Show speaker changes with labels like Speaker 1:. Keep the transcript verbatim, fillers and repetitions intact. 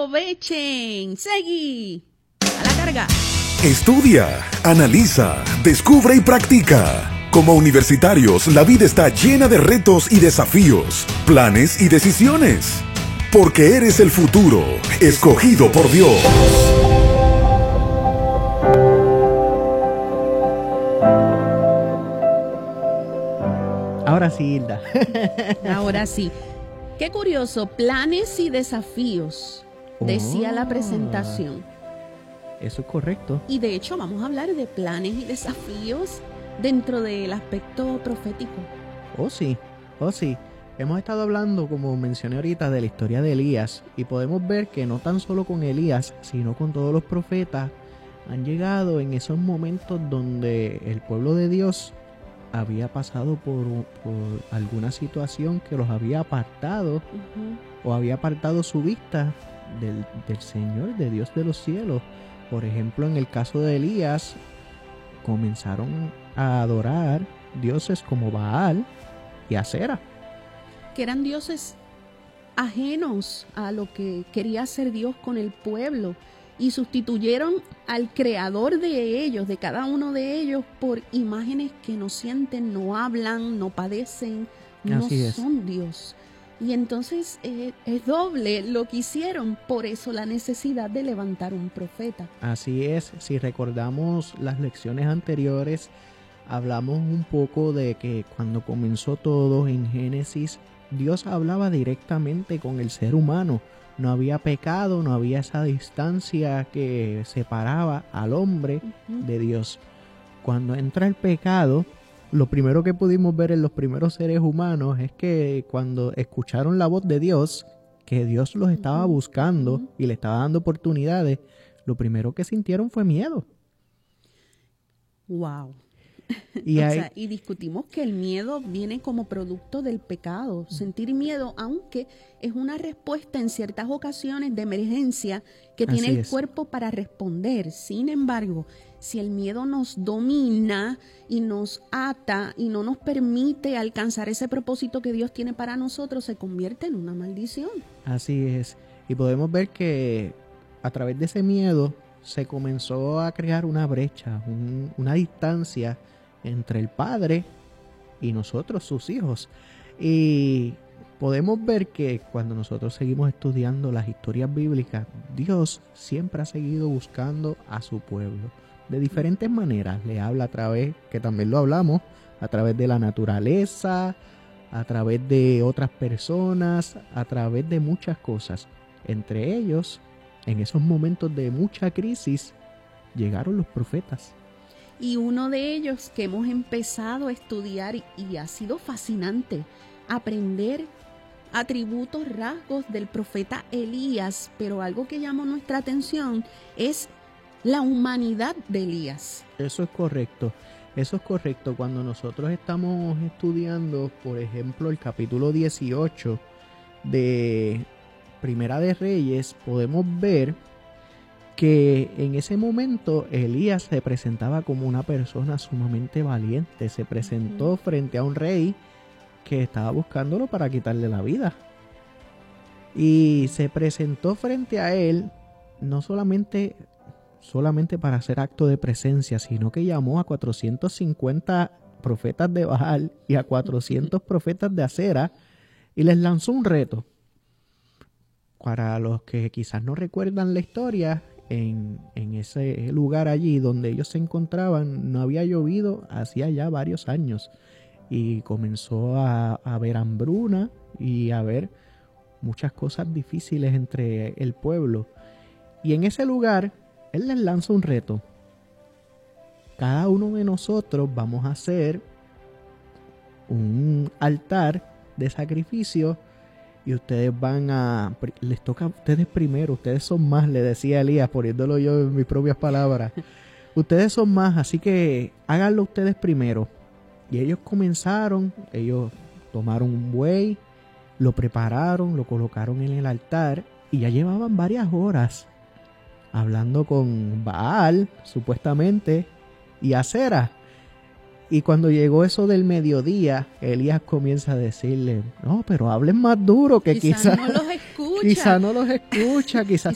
Speaker 1: Aprovechen. Seguí. A la carga.
Speaker 2: Estudia, analiza, descubre y practica. Como universitarios, la vida está llena de retos y desafíos, planes y decisiones. Porque eres el futuro, escogido por Dios.
Speaker 3: Ahora sí, Hilda.
Speaker 1: Ahora sí. Qué curioso, planes y desafíos, decía
Speaker 3: Oh.
Speaker 1: la presentación.
Speaker 3: Eso es correcto.
Speaker 1: Y de hecho vamos a hablar de planes y desafíos dentro del aspecto profético.
Speaker 3: Oh, sí. Oh, sí. Hemos estado hablando, como mencioné ahorita, de la historia de Elías. Y podemos ver que no tan solo con Elías, sino con todos los profetas, han llegado en esos momentos donde el pueblo de Dios había pasado por, por alguna situación que los había apartado
Speaker 1: Uh-huh.
Speaker 3: o había apartado su vista del, del Señor, de Dios de los cielos. Por ejemplo, en el caso de Elías, comenzaron a adorar dioses como Baal y Acera.
Speaker 1: Que eran dioses ajenos a lo que quería hacer Dios con el pueblo y sustituyeron al creador de ellos, de cada uno de ellos, por imágenes que no sienten, no hablan, no padecen, no
Speaker 3: Así es.
Speaker 1: son Dios. Y entonces eh, es doble lo que hicieron, por eso la necesidad de levantar un profeta.
Speaker 3: Así es, si recordamos las lecciones anteriores, hablamos un poco de que cuando comenzó todo en Génesis, Dios hablaba directamente con el ser humano. No había pecado, no había esa distancia que separaba al hombre
Speaker 1: Uh-huh.
Speaker 3: de Dios. Cuando entra el pecado, lo primero que pudimos ver en los primeros seres humanos es que cuando escucharon la voz de Dios, que Dios los estaba
Speaker 1: Ujú,
Speaker 3: buscando
Speaker 1: ujú.
Speaker 3: y le estaba dando oportunidades, lo primero que sintieron fue miedo.
Speaker 1: Wow.
Speaker 3: Y
Speaker 1: O
Speaker 3: hay-
Speaker 1: sea, y discutimos que el miedo viene como producto del pecado. Sentir miedo, aunque es una respuesta en ciertas ocasiones de emergencia que tiene
Speaker 3: Así
Speaker 1: el
Speaker 3: es.
Speaker 1: cuerpo para responder. Sin embargo, si el miedo nos domina y nos ata y no nos permite alcanzar ese propósito que Dios tiene para nosotros, se convierte en una maldición.
Speaker 3: Así es. Y podemos ver que a través de ese miedo se comenzó a crear una brecha, un- una distancia entre el Padre y nosotros, sus hijos. Y podemos ver que cuando nosotros seguimos estudiando las historias bíblicas, Dios siempre ha seguido buscando a su pueblo. De diferentes maneras. Le habla a través, que también lo hablamos, a través de la naturaleza, a través de otras personas, a través de muchas cosas. Entre ellos, en esos momentos de mucha crisis, llegaron los profetas.
Speaker 1: Y uno de ellos que hemos empezado a estudiar y, y ha sido fascinante, aprender atributos, rasgos del profeta Elías, pero algo que llamó nuestra atención es la humanidad de Elías.
Speaker 3: Eso es correcto. Eso es correcto. Cuando nosotros estamos estudiando, por ejemplo, el capítulo dieciocho de Primera de Reyes, podemos ver que en ese momento Elías se presentaba como una persona sumamente valiente. Se presentó
Speaker 1: Ujú.
Speaker 3: frente a un rey que estaba buscándolo para quitarle la vida. Y se presentó frente a él no solamente, solamente para hacer acto de presencia, sino que llamó a cuatrocientos cincuenta profetas de Baal y a cuatrocientos profetas de Acera y les lanzó un reto. Para los que quizás no recuerdan la historia, en, en ese lugar allí donde ellos se encontraban no había llovido hacía ya varios años y comenzó a, a haber hambruna y a haber muchas cosas difíciles entre el pueblo. Y en ese lugar él les lanza un reto. Cada uno de nosotros vamos a hacer un altar de sacrificio y ustedes van a, les toca a ustedes primero, ustedes son más, le decía Elías, poniéndolo yo en mis propias palabras. Ustedes son más, así que háganlo ustedes primero. Y ellos comenzaron, ellos tomaron un buey, lo prepararon, lo colocaron en el altar y ya llevaban varias horas hablando con Baal, supuestamente, y Acera. Y cuando llegó eso del mediodía, Elías comienza a decirle, no, pero hablen más duro, que
Speaker 1: Quizás
Speaker 3: quizás
Speaker 1: no los escucha.
Speaker 3: quizá no los escucha, quizás